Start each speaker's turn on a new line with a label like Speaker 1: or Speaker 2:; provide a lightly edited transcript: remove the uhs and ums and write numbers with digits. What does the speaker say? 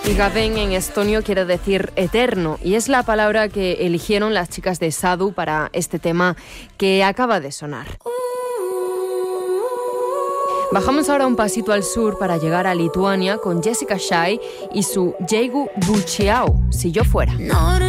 Speaker 1: Y Gaven en estonio quiere decir eterno, y es la palabra que eligieron las chicas de Sadu para este tema que acaba de sonar. Bajamos ahora un pasito al sur para llegar a Lituania con Jessica Shai y su Jeigu Bučiau, si yo fuera.